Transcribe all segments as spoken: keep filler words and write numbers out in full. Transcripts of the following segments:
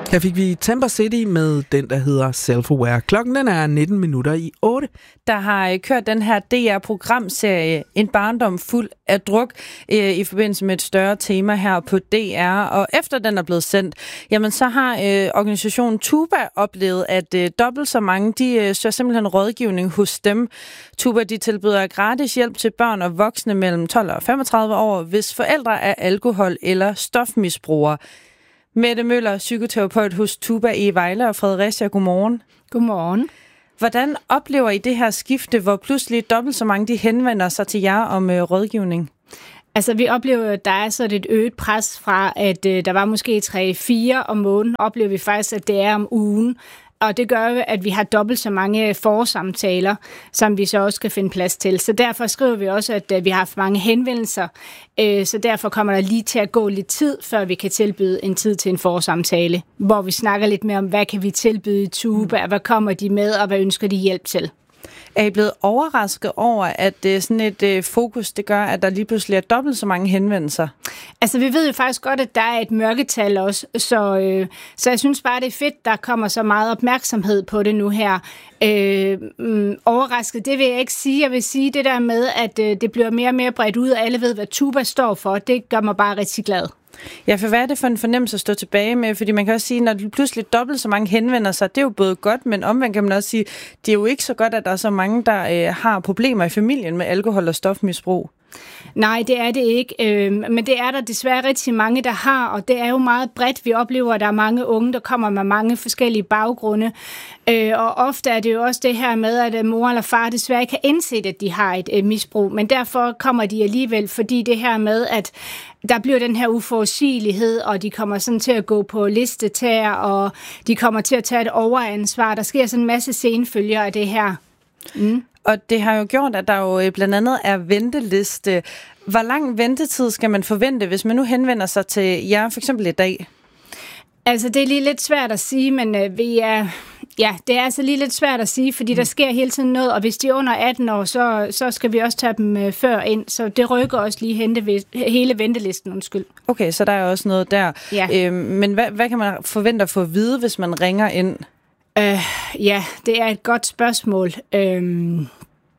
Her fik vi Temper City med den, der hedder Self-Aware. Klokken den er nitten minutter i otte. Der har kørt den her D R-programserie En barndom fuld af druk øh, i forbindelse med et større tema her på D R. Og efter den er blevet sendt, jamen så har øh, organisationen Tuba oplevet, at øh, dobbelt så mange, de øh, søger simpelthen rådgivning hos dem. Tuba, de tilbyder gratis hjælp til børn og voksne mellem tolv og femogtredive år, hvis forældre er alkohol- eller stofmisbrugere. Mette Møller, psykoterapeut hos Tuba i Vejle og Fredericia. Godmorgen. Godmorgen. Hvordan oplever I det her skifte, hvor pludselig dobbelt så mange de henvender sig til jer om øh, rådgivning? Altså, vi oplever, at der er sådan et øget pres fra, at øh, der var måske tre fire om måneden, oplever vi faktisk, at det er om ugen. Og det gør, at vi har dobbelt så mange forsamtaler, som vi så også skal finde plads til. Så derfor skriver vi også, at vi har haft mange henvendelser. Så derfor kommer der lige til at gå lidt tid, før vi kan tilbyde en tid til en forsamtale, hvor vi snakker lidt mere om, hvad kan vi tilbyde i Tuba, hvad kommer de med, og hvad ønsker de hjælp til. Er I blevet overrasket over, at sådan et fokus, det gør, at der lige pludselig er dobbelt så mange henvendelser? Altså, vi ved jo faktisk godt, at der er et mørketal også, så, øh, så jeg synes bare, det er fedt, der kommer så meget opmærksomhed på det nu her. Øh, mm, overrasket, det vil jeg ikke sige. Jeg vil sige det der med, at øh, det bliver mere og mere bredt ud, og alle ved, hvad Tuba står for. Det gør mig bare rigtig glad. Ja, for hvad er det for en fornemmelse at stå tilbage med? Fordi man kan også sige, når du pludselig dobbelt så mange henvender sig, det er jo både godt, men omvendt kan man også sige, det er jo ikke så godt, at der er så mange, der øh, har problemer i familien med alkohol og stofmisbrug. Nej, det er det ikke, øh, men det er der desværre rigtig mange, der har, og det er jo meget bredt. Vi oplever, at der er mange unge, der kommer med mange forskellige baggrunde, øh, og ofte er det jo også det her med, at mor eller far desværre ikke har indset, at de har et øh, misbrug, men derfor kommer de alligevel, fordi det her med, at der bliver den her uforudsigelighed, og de kommer sådan til at gå på listetær, og de kommer til at tage et overansvar. Der sker sådan en masse senfølger af det her. Mm. Og det har jo gjort, at der jo blandt andet er venteliste. Hvor lang ventetid skal man forvente, hvis man nu henvender sig til jer for eksempel i dag? Altså, det er lige lidt svært at sige, men øh, vi er... Ja, det er altså lige lidt svært at sige, fordi der sker hele tiden noget, og hvis de er under atten år, så, så skal vi også tage dem øh, før ind, så det rykker også lige hente, hele ventelisten, undskyld. Okay, så der er også noget der. Ja. Øhm, men hvad, hvad kan man forvente at få at vide, hvis man ringer ind? Øh, ja, det er et godt spørgsmål. Øhm,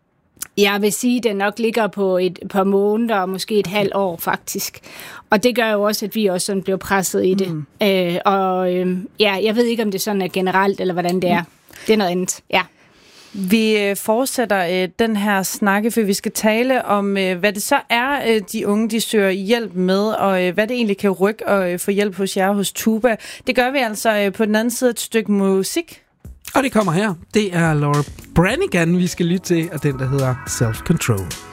jeg vil sige, at det nok ligger på et par måneder, måske et halvt år faktisk. Og det gør jo også, at vi også sådan bliver presset i det. Mm. Øh, og øh, ja, jeg ved ikke, om det sådan er generelt, eller hvordan det er. Mm. Det er noget andet, ja. Vi fortsætter øh, den her snakke, for vi skal tale om, øh, hvad det så er, øh, de unge de søger hjælp med, og øh, hvad det egentlig kan rykke og øh, få hjælp hos jer hos Tuba. Det gør vi altså øh, på den anden side et stykke musik. Og det kommer her. Det er Laura Branigan, vi skal lytte til, og den, der hedder Self Control.